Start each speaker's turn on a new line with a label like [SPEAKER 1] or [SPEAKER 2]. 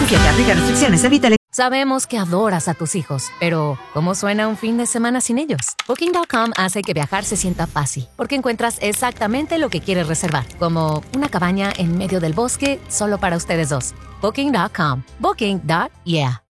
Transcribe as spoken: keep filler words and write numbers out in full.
[SPEAKER 1] Confíate, aplica restricciones, evita.
[SPEAKER 2] Sabemos que adoras a tus hijos, pero ¿cómo suena un fin de semana sin ellos? Booking punto com hace que viajar se sienta fácil, porque encuentras exactamente lo que quieres reservar, como una cabaña en medio del bosque solo para ustedes dos. Booking punto com. Booking. Yeah.